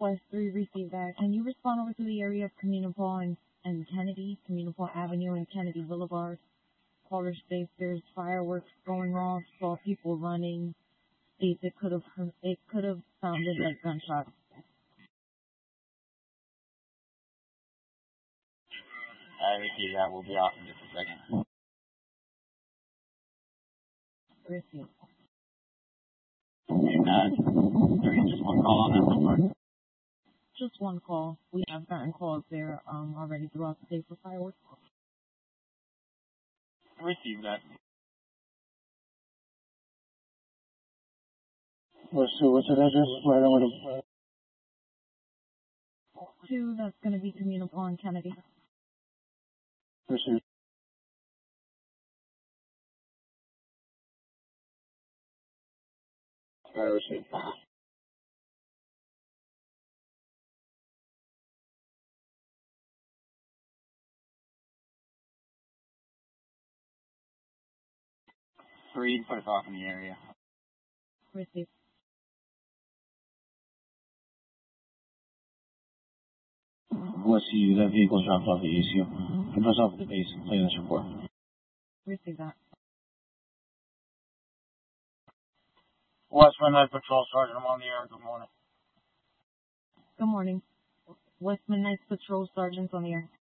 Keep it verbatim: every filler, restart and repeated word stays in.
West three, received that. Can you respond over to the area of Camino Paul and, and Kennedy, Camino Paul Avenue and Kennedy Boulevard? Caller states there's fireworks going off, saw people running. States it could have it could have sounded like gunshots. I received that. We'll be off in just a second. Received. And, uh, there is just one call on that so far. Just one call. We have gotten calls there um, already throughout the day for fireworks. Received that. What's the, what's the address? Right on with the... Two, that's going to be Camino Paul and Kennedy. Received. I received. Three, put us off in the area. Received. Let's see, that vehicle dropped off the A C U. Put us off at the base and play this report. Received that. West Midnight Patrol Sergeant, I'm on the air. Good morning. Good morning. West Midnight Patrol Sergeant's on the air.